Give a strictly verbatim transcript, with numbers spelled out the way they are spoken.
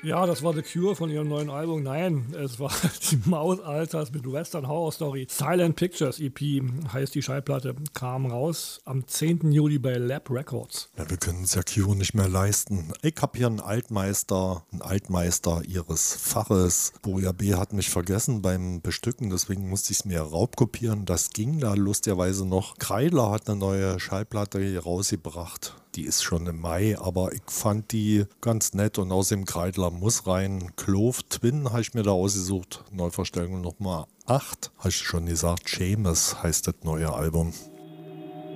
Ja, das war The Cure von ihrem neuen Album. Nein, es war die Maus Alters mit Western Horror Story. Silent Pictures E P heißt die Schallplatte. Kam raus am zehnten Juli bei Lab Records. Ja, wir können uns ja Cure nicht mehr leisten. Ich habe hier einen Altmeister, einen Altmeister ihres Faches. Boja B. hat mich vergessen beim Bestücken, deswegen musste ich es mir raubkopieren. Das ging da lustigerweise noch. Kreidler hat eine neue Schallplatte hier rausgebracht. Die ist schon im Mai, aber ich fand die ganz nett und außerdem Kreidler muss rein. Clove Twin habe ich mir da ausgesucht. Neuverstellung Nummer acht. Habe ich schon gesagt, Seamus heißt das neue Album.